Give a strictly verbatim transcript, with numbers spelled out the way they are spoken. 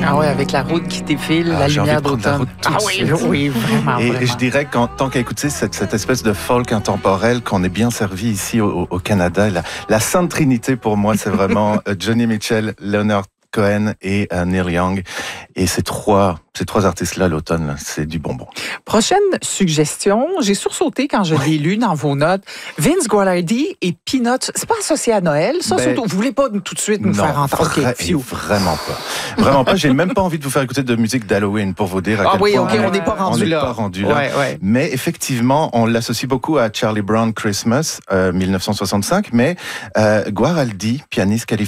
Ah oui, avec la route qui défile, Ah, la j'ai envie lumière de prendre la d'automne. route tout Ah de oui, suite. oui, vraiment. Et, vraiment. et je dirais qu'en tant qu'à écouter cette, cette espèce de folk intemporel qu'on est bien servi ici au, au Canada, la, la Sainte Trinité pour moi, c'est vraiment euh, Johnny Mitchell, Leonard Cohen et euh, Neil Young. Et ces trois, ces trois artistes-là, l'automne, là, c'est du bonbon. Prochaine suggestion, j'ai sursauté quand je l'ai lu dans vos notes. Vince Guaraldi et Peanuts, c'est pas associé à Noël, ça? Ben, surtout, vous voulez pas tout de suite nous non, faire entendre? vra- OK, phew. vraiment pas. Vraiment pas. J'ai même pas envie de vous faire écouter de musique d'Halloween pour vous dire à Ah quel oui, point OK, on n'est pas on rendu n'est là. pas rendu là. Ouais, ouais. Mais effectivement, on l'associe beaucoup à Charlie Brown Christmas, euh, mille neuf cent soixante-cinq. Mais euh, Guaraldi, pianiste californien,